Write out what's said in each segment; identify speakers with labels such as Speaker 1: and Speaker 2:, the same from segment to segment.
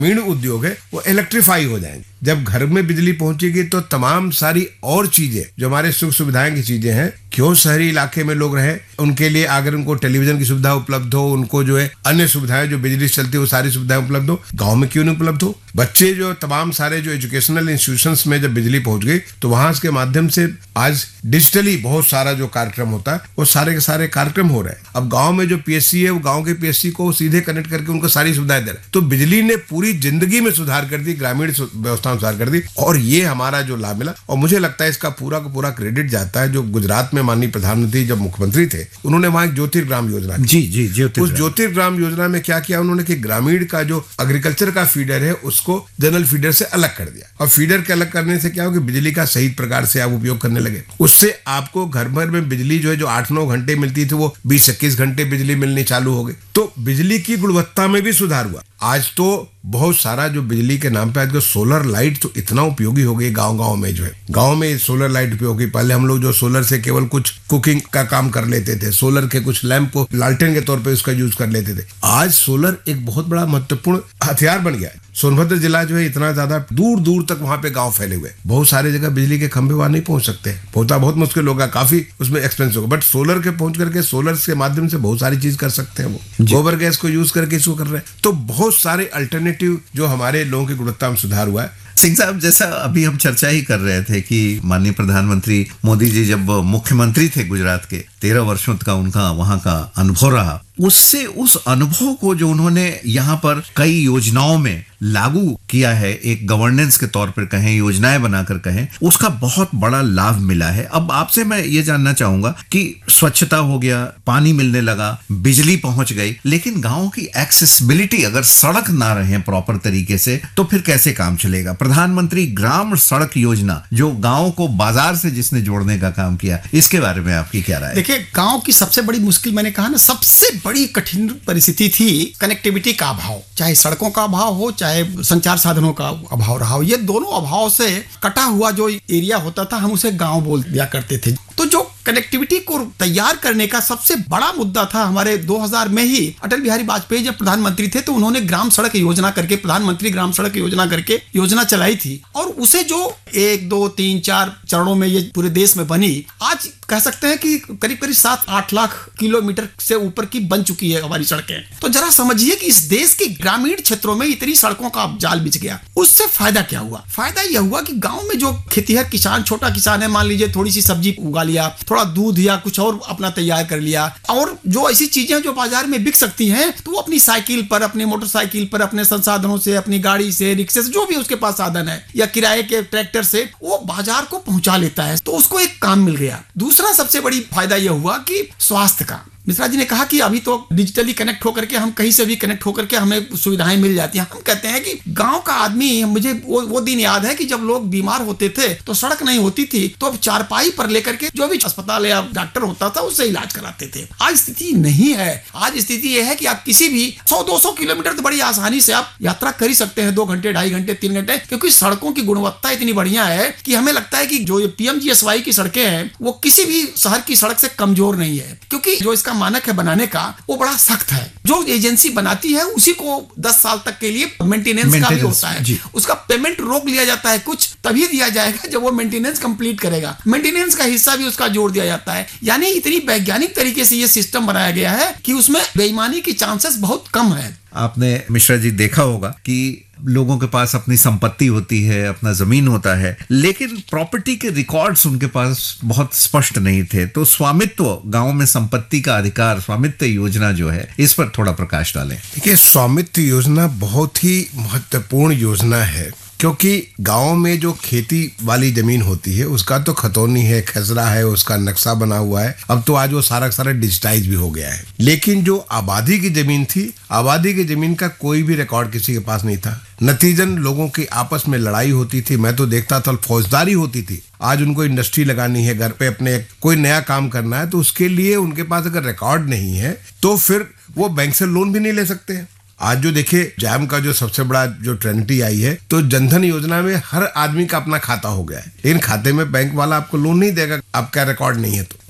Speaker 1: मीण उद्योग है वो इलेक्ट्रीफाई हो जाएंगे। जब घर में बिजली पहुंचेगी तो तमाम सारी और चीजें जो हमारे सुख सुविधाएं की चीजें हैं, क्यों शहरी इलाके में लोग रहे, उनके लिए अगर उनको टेलीविजन की सुविधा उपलब्ध हो, उनको जो है अन्य सुविधाएं जो बिजली से चलती है वो सारी सुविधाएं उपलब्ध हो, गांव में क्यों नहीं उपलब्ध हो। बच्चे जो तमाम सारे जो एजुकेशनल इंस्टीट्यूशंस में जब बिजली पहुंच गई तो वहां के माध्यम से आज डिजिटली बहुत सारा जो कार्यक्रम होता है वो सारे के सारे कार्यक्रम हो रहे हैं। अब गांव में जो पीएससी है वो गांव के पीएससी को सीधे कनेक्ट करके उनको सारी सुविधाएं दे रहे हैं। तो बिजली ने पूरी जिंदगी में सुधार कर दी, ग्रामीण व्यवस्था में सुधार कर दी, और ये हमारा जो लाभ मिला। और मुझे लगता है इसका पूरा का पूरा क्रेडिट जाता है जो गुजरात में माननीय प्रधानमंत्री जब मुख्यमंत्री थे, उन्होंने वहां एक ज्योतिर्ग्राम योजना
Speaker 2: जी
Speaker 1: उस ज्योतिर्ग्राम योजना में क्या किया उन्होंने कि ग्रामीण का जो एग्रीकल्चर का फीडर है उसको जनरल फीडर से अलग कर दिया। और फीडर के अलग करने से क्या हो कि बिजली का सही प्रकार से आप उपयोग करने लगे। उससे आपको घर भर में बिजली जो है जो 8-9 घंटे मिलती थी वो 20-21 घंटे बिजली मिलनी चालू हो गई। तो बिजली की गुणवत्ता में भी सुधार हुआ। आज तो बहुत सारा जो बिजली के नाम पे आज सोलर लाइट तो इतना उपयोगी हो गई गांव-गांव में, जो है गांव में सोलर लाइट उपयोगी। पहले हम लोग जो सोलर से केवल कुछ कुकिंग का काम कर लेते थे, सोलर के कुछ लैंप को लालटेन के तौर पे उसका यूज कर लेते थे। आज सोलर एक बहुत बड़ा महत्वपूर्ण हथियार बन गया है। सोनभद्र जिला जो है इतना ज्यादा दूर दूर तक वहां पे गांव फैले हुए, बहुत सारे जगह बिजली के खंभे वहां नहीं पहुंच सकते, बहुत मुश्किल होगा, काफी उसमें एक्सपेंस होगा। बट सोलर के पहुंच करके सोलर के माध्यम से बहुत सारी चीज कर सकते हैं। वो गोबर गैस को यूज करके इसको कर रहे हैं। तो बहुत सारे अल्टरनेटिव जो हमारे लोगों की गुणवत्ता में सुधार हुआ है।
Speaker 2: सिंह साहब, जैसा अभी हम चर्चा ही कर रहे थे कि माननीय प्रधानमंत्री मोदी जी जब मुख्यमंत्री थे गुजरात के, 13 वर्षों का उनका वहां का अनुभव रहा, उससे उस अनुभव को जो उन्होंने यहाँ पर कई योजनाओं में लागू किया है, एक गवर्नेंस के तौर पर कहें, योजनाएं बनाकर कहें, उसका बहुत बड़ा लाभ मिला है। अब आपसे मैं ये जानना चाहूंगा कि स्वच्छता हो गया, पानी मिलने लगा, बिजली पहुंच गई, लेकिन गांव की एक्सेसिबिलिटी अगर सड़क ना रहे प्रॉपर तरीके से तो फिर कैसे काम चलेगा। प्रधानमंत्री ग्राम सड़क योजना जो गांव को बाजार से जिसने जोड़ने का काम किया, इसके बारे में आपकी क्या राय है?
Speaker 3: देखिए, गांव की सबसे बड़ी मुश्किल, मैंने कहा ना, सबसे बड़ी कठिन परिस्थिति थी कनेक्टिविटी का अभाव। चाहे सड़कों का अभाव हो, चाहे संचार साधनों का अभाव रहा हो, ये दोनों अभाव से कटा हुआ जो एरिया होता था हम उसे गांव बोल दिया करते थे। तो जो कनेक्टिविटी को तैयार करने का सबसे बड़ा मुद्दा था, हमारे 2000 में ही अटल बिहारी वाजपेयी जब प्रधानमंत्री थे तो उन्होंने ग्राम सड़क योजना करके, प्रधानमंत्री ग्राम सड़क योजना करके योजना चलाई थी। और उसे जो 1, 2, 3, 4 चरणों में ये पूरे देश में बनी, आज कह सकते हैं कि करीब 7-8 लाख किलोमीटर से ऊपर की बन चुकी है हमारी सड़कें। तो जरा समझिए कि इस देश के ग्रामीण क्षेत्रों में इतनी सड़कों का जाल बिछ गया। उससे फायदा क्या हुआ? फायदा यह हुआ कि गांव में जो खेतीहर किसान, छोटा किसान है, मान लीजिए थोड़ी सी सब्जी उगा लिया, थोड़ा दूध या कुछ और अपना तैयार कर लिया, और जो ऐसी चीजें जो बाजार में बिक सकती हैं तो वो अपनी साइकिल पर, अपनी मोटरसाइकिल पर, अपने संसाधनों से, अपनी गाड़ी से, रिक्शे से, जो भी उसके पास साधन है, या किराए के ट्रैक्टर से वो बाजार को पहुंचा लेता है। तो उसको एक काम मिल गया। दूसरा सबसे बड़ी फायदा यह हुआ कि स्वास्थ्य का। मिश्रा जी ने कहा कि अभी तो डिजिटली कनेक्ट होकर के हम कहीं से भी कनेक्ट होकर के हमें सुविधाएं मिल जाती हैं। हम कहते हैं कि गांव का आदमी, मुझे वो दिन याद है कि जब लोग बीमार होते थे तो सड़क नहीं होती थी, तो अब चारपाई पर लेकर के जो भी अस्पताल या डॉक्टर होता था उससे इलाज कराते थे। आज स्थिति नहीं है। आज स्थिति यह है कि आप किसी भी 100-200 किलोमीटर तो बड़ी आसानी से आप यात्रा कर ही सकते हैं, 2 घंटे, 2.5 घंटे, 3 घंटे, क्योंकि सड़कों की गुणवत्ता इतनी बढ़िया है कि हमें लगता है कि जो ये PMGSY की सड़कें हैं वो किसी भी शहर की सड़क से कमजोर नहीं है, क्योंकि जो इसका मानक है बनाने का वो बड़ा सख्त है। जो एजेंसी बनाती है उसी को 10 साल तक के लिए मेंटेनेंस का भी होता है। उसका पेमेंट रोक लिया जाता है, कुछ तभी दिया जाएगा जब वो मेंटेनेंस कंप्लीट करेगा। मेंटेनेंस का हिस्सा भी उसका जोड़ दिया जाता है। यानी इतनी वैज्ञानिक तरीके से ये सिस्टम बनाया गया है कि उसमें बेईमानी की चांसेस बहुत कम है।
Speaker 2: आपने मिश्रा जी देखा होगा कि लोगों के पास अपनी संपत्ति होती है, अपना जमीन होता है, लेकिन प्रॉपर्टी के रिकॉर्ड्स उनके पास बहुत स्पष्ट नहीं थे। तो स्वामित्व, गांव में संपत्ति का अधिकार, स्वामित्व योजना जो है, इस पर थोड़ा प्रकाश डालें।
Speaker 1: देखिए, स्वामित्व योजना बहुत ही महत्वपूर्ण योजना है, क्योंकि गांव में जो खेती वाली जमीन होती है उसका तो खतौनी है, खसरा है, उसका नक्शा बना हुआ है। अब तो आज वो सारा डिजिटाइज भी हो गया है। लेकिन जो आबादी की जमीन थी, आबादी की जमीन का कोई भी रिकॉर्ड किसी के पास नहीं था। नतीजन लोगों की आपस में लड़ाई होती थी। मैं तो देखता था फौजदारी होती थी। आज उनको इंडस्ट्री लगानी है, घर पे अपने कोई नया काम करना है, तो उसके लिए उनके पास अगर रिकॉर्ड नहीं है तो फिर वो बैंक से लोन भी नहीं ले सकते हैं। आज जो देखिए जैम का जो सबसे बड़ा जो ट्रेनिटी आई है, तो जनधन योजना में हर आदमी का अपना खाता हो गया है, लेकिन खाते में बैंक वाला आपको लोन नहीं देगा, आपका रिकॉर्ड नहीं है। तो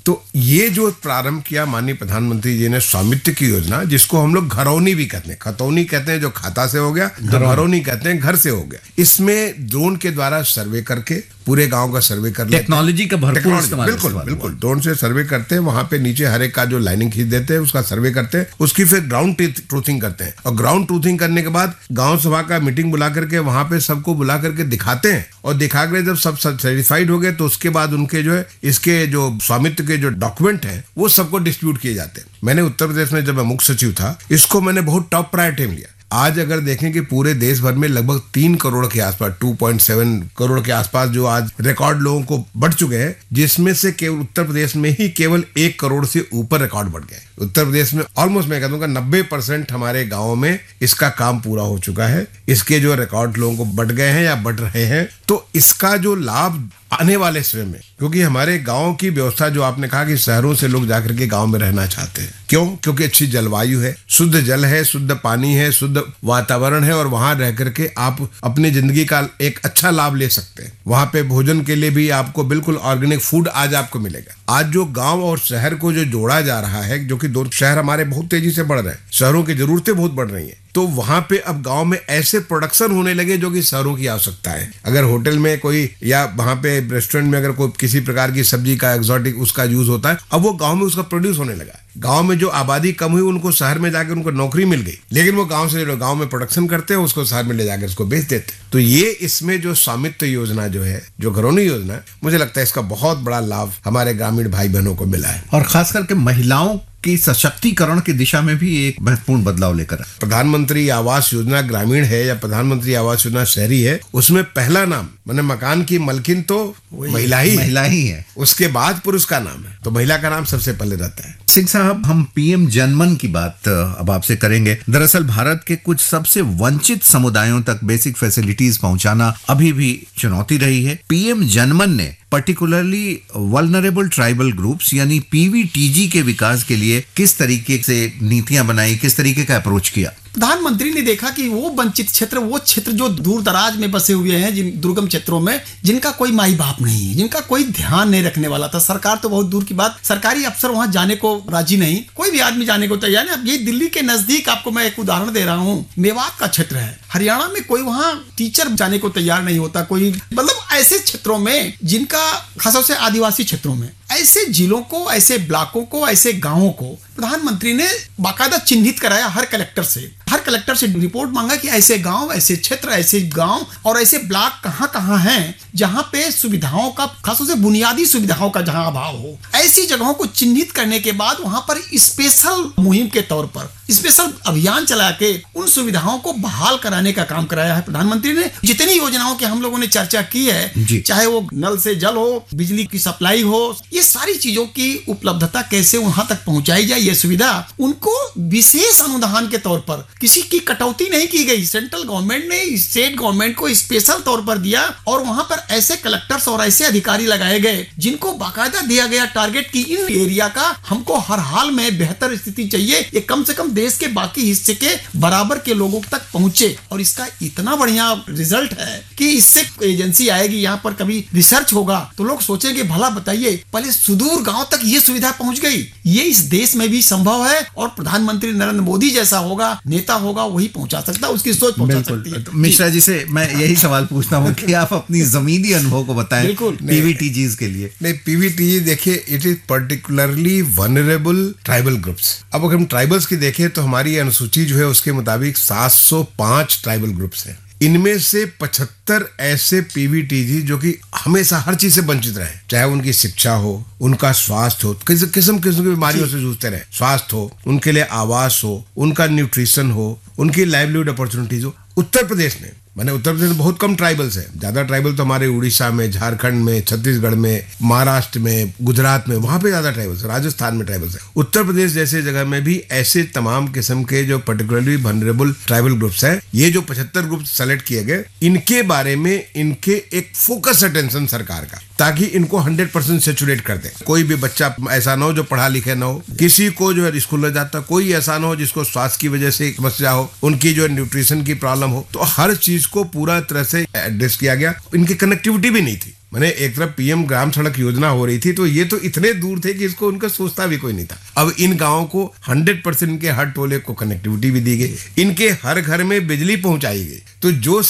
Speaker 1: तो ये जो प्रारंभ किया माननीय प्रधानमंत्री जी ने स्वामित्व की योजना, जिसको हम लोग घरौनी भी कहते हैं, खतौनी कहते हैं जो खाता से हो गया, तो घरौनी कहते हैं घर से हो गया। इसमें ड्रोन के द्वारा सर्वे करके पूरे गांव का सर्वे कर लेते हैं।
Speaker 2: टेक्नोलॉजी का भरपूर इस्तेमाल।
Speaker 1: बिल्कुल ड्रोन से सर्वे करते हैं, वहां पे नीचे हर एक का जो लाइनिंग खींच देते हैं, उसका सर्वे करते हैं, उसकी फिर ग्राउंड ट्रूथिंग करते हैं, और ग्राउंड ट्रूथिंग करने के बाद गांव सभा का मीटिंग बुला करके वहां पे सबको बुला करके दिखाते हैं, और दिखा कर जब सब सेटिस्फाइड हो गए तो उसके बाद उनके जो है इसके जो स्वामित्व के जो डॉक्यूमेंट हैं वो सबको डिस्ट्रीब्यूट किए जाते हैं। मैंने उत्तर प्रदेश में जब मैं मुख्य सचिव था, इसको मैंने बहुत टॉप प्रायोरिटी में लिया। आज अगर देखें कि पूरे देश भर में लगभग 3 करोड़ के आसपास, 2.7 करोड़ के आसपास जो आज रिकॉर्ड लोगों को बढ़ चुके हैं, जिसमें से केवल उत्तर प्रदेश में ही केवल 1 करोड़ से ऊपर रिकॉर्ड बढ़ गए। उत्तर प्रदेश में ऑलमोस्ट मैं कहता हूँ 90% हमारे गाँव में इसका काम पूरा हो चुका है। इसके जो रिकॉर्ड लोगों को बढ़ गए हैं या बढ़ रहे हैं, तो इसका जो लाभ आने वाले समय में, क्योंकि हमारे गांव की व्यवस्था जो आपने कहा कि शहरों से लोग जाकर के गांव में रहना चाहते हैं, क्यों? क्योंकि अच्छी जलवायु है, शुद्ध जल है, शुद्ध पानी है, शुद्ध वातावरण है, और वहां रह करके आप अपनी जिंदगी का एक अच्छा लाभ ले सकते हैं। वहां पे भोजन के लिए भी आपको बिल्कुल ऑर्गेनिक फूड आज आपको मिलेगा। आज जो गांव और शहर को जो जोड़ा जा रहा है, जो कि दो शहर हमारे बहुत तेजी से बढ़ रहे हैं, शहरों की जरूरतें बहुत बढ़ रही हैं, तो वहां पे अब गांव में ऐसे प्रोडक्शन होने लगे जो कि शहरों की आवश्यकता है। अगर होटल में कोई या वहां पे रेस्टोरेंट में अगर कोई किसी प्रकार की सब्जी का एक्सोटिक उसका यूज होता है, अब वो गांव में उसका प्रोड्यूस होने लगा। गांव में जो आबादी कम हुई उनको शहर में जाकर उनको नौकरी मिल गई, लेकिन वो गांव से गांव में प्रोडक्शन करते हैं, उसको शहर में ले जाकर उसको बेच देते हैं। तो ये इसमें जो स्वामित्व योजना जो है, जो घरौनी योजना है, मुझे लगता है इसका बहुत बड़ा लाभ हमारे ग्रामीण भाई बहनों को मिला है,
Speaker 2: और खास करके महिलाओं की सशक्तिकरण की दिशा में भी एक महत्वपूर्ण बदलाव लेकर आए।
Speaker 1: प्रधानमंत्री आवास योजना ग्रामीण है या प्रधानमंत्री आवास योजना शहरी है, उसमें पहला नाम माने मकान की मालकिन तो महिला ही है, उसके बाद पुरुष का नाम है, तो महिला का नाम सबसे पहले रहता है।
Speaker 2: सिंह साहब, हम पीएम जनमन की बात अब आपसे करेंगे। दरअसल भारत के कुछ सबसे वंचित समुदायों तक बेसिक फैसिलिटीज पहुंचाना अभी भी चुनौती रही है। पीएम जनमन ने पर्टिकुलरली वल्नरेबल ट्राइबल ग्रुप्स यानी पीवीटीजी के विकास के लिए किस तरीके से नीतियां बनाई, किस तरीके का अप्रोच किया?
Speaker 3: प्रधानमंत्री ने देखा कि वो वंचित क्षेत्र, वो क्षेत्र जो दूर दराज में बसे हुए हैं, जिन दुर्गम क्षेत्रों में, जिनका कोई माई बाप नहीं है, जिनका कोई ध्यान नहीं रखने वाला था। सरकार तो बहुत दूर की बात, सरकारी अफसर वहां जाने को राजी नहीं, कोई भी आदमी जाने को तैयार नहीं। अब ये दिल्ली के नजदीक, आपको मैं एक उदाहरण दे रहा हूँ, मेवात का क्षेत्र है, हरियाणा में कोई वहां टीचर जाने को तैयार नहीं होता, कोई मतलब ऐसे क्षेत्रों में जिनका खासतौर से आदिवासी क्षेत्रों में, ऐसे जिलों को, ऐसे ब्लॉकों को, ऐसे गांवों को प्रधानमंत्री ने बाकायदा चिन्हित कराया। हर कलेक्टर से रिपोर्ट मांगा कि ऐसे गांव, ऐसे क्षेत्र, ऐसे गांव और ऐसे ब्लॉक कहां हैं जहां पे सुविधाओं का, खासतौर से बुनियादी सुविधाओं का जहां अभाव हो। ऐसी जगहों को चिन्हित करने के बाद वहां पर स्पेशल मुहिम के तौर पर स्पेशल अभियान चला के उन सुविधाओं को बहाल कराने का काम कराया है प्रधानमंत्री ने। जितनी योजनाओं की हम लोगों ने चर्चा की है, चाहे वो नल से जल हो, बिजली की सप्लाई हो, ये सारी चीजों की उपलब्धता कैसे वहां तक पहुंचाई जाए, ये सुविधा उनको विशेष अनुदान के तौर पर, किसी की कटौती नहीं की गई। सेंट्रल गवर्नमेंट ने स्टेट गवर्नमेंट को स्पेशल तौर पर दिया, और वहां पर ऐसे कलेक्टर्स और ऐसे अधिकारी लगाए गए जिनको बाकायदा दिया गया टारगेट की इन एरिया का हमको हर हाल में बेहतर स्थिति चाहिए, ये कम से कम देश के बाकी हिस्से के बराबर के लोगों तक पहुंचे। और इसका इतना बढ़िया रिजल्ट है कि इससे एजेंसी आएगी, यहाँ पर कभी रिसर्च होगा तो लोग सोचेंगे भला बताइए, पहले सुदूर गांव तक ये सुविधा पहुंच गई। ये इस देश में भी संभव है, और प्रधानमंत्री नरेंद्र मोदी जैसा होगा, नेता होगा, वही पहुंचा सकता है, उसकी सोच पहुंचा सकती है।
Speaker 2: मिश्रा जी से मैं यही सवाल पूछता हूँ कि आप अपनी जमीनी अनुभव को बताएं पीवीटीजीज के लिए।
Speaker 1: नहीं, पीवीटीजी देखिए, it is particularly vulnerable tribal groups. अब अगर हम ट्राइबल्स की देखें तो हमारी अनुसूची जो है उसके मुताबिक 705 ट्राइबल ग्रुप्स हैं। इनमें से 75 ऐसे पीवीटीजी जो कि हमेशा हर चीज से वंचित रहे, चाहे उनकी शिक्षा हो, उनका स्वास्थ्य हो, किस्म की बीमारियों से जूझते रहे, स्वास्थ्य हो, उनके लिए आवास हो, उनका न्यूट्रिशन हो, उनकी लाइवलीहुड अपॉर्चुनिटीज हो। उत्तर प्रदेश में, मैंने उत्तर प्रदेश में बहुत कम ट्राइबल्स हैं, ज्यादा ट्राइबल तो हमारे उड़ीसा में, झारखंड में, छत्तीसगढ़ में, महाराष्ट्र में, गुजरात में, वहां पे ज्यादा ट्राइबल्स, राजस्थान में ट्राइबल्स हैं। उत्तर प्रदेश जैसे जगह में भी ऐसे तमाम किस्म के जो पर्टिकुलरली वनरेबल ट्राइबल ग्रुप्स हैं, ये जो 75 ग्रुप सेलेक्ट किए गए, इनके बारे में इनके एक फोकस अटेंशन सरकार का, ताकि इनको 100% सेचुरेट कर दे। कोई भी बच्चा ऐसा ना हो जो पढ़ा लिखे ना हो, किसी को जो है स्कूल न जाता, कोई ऐसा ना हो जिसको स्वास्थ्य की वजह से समस्या हो, उनकी जो न्यूट्रिशन की प्रॉब्लम हो, तो हर चीज इसको पूरा तरह से एड्रेस किया गया। इनकी कनेक्टिविटी भी नहीं थी, मैंने एक तरफ पीएम ग्राम सड़क योजना हो रही थी तो ये तो इतने दूर थे कि इसको उनका सोचता भी कोई नहीं था। अब इन गांवों को 100% इनके हर टोले को कनेक्टिविटी भी दी गई, इनके हर घर में बिजली पहुंचाई गई। तो जो